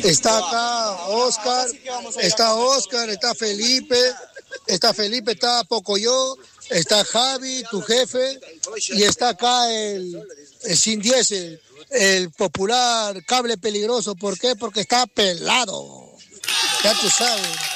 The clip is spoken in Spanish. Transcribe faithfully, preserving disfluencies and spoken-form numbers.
Está acá Oscar, está Oscar, está Felipe, está Felipe, está Pocoyo, está Javi, tu jefe, y está acá el, el Sin Diesel, el popular cable peligroso. ¿Por qué? Porque está pelado. Ya tú sabes.